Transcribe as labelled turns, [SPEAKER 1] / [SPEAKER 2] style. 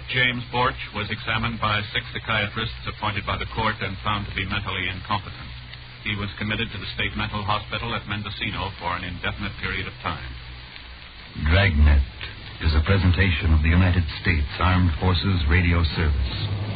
[SPEAKER 1] James Borch was examined by 6 psychiatrists appointed by the court and found to be mentally incompetent. He was committed to the state mental hospital at Mendocino for an indefinite period of time.
[SPEAKER 2] Dragnet is a presentation of the United States Armed Forces Radio Service.